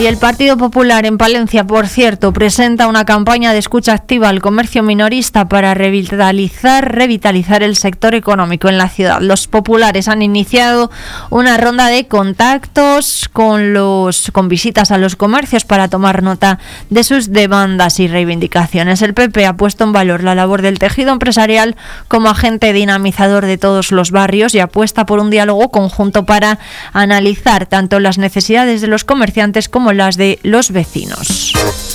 Y el Partido Popular en Palencia, por cierto, presenta una campaña de escucha activa al comercio minorista para revitalizar el sector económico en la ciudad. Los populares han iniciado una ronda de contactos con visitas a los comercios para tomar nota de sus demandas y reivindicaciones. El PP ha puesto en valor la labor del tejido empresarial como agente dinamizador de todos los barrios y apuesta por un diálogo conjunto para analizar tanto las necesidades de los comerciantes como las de los vecinos.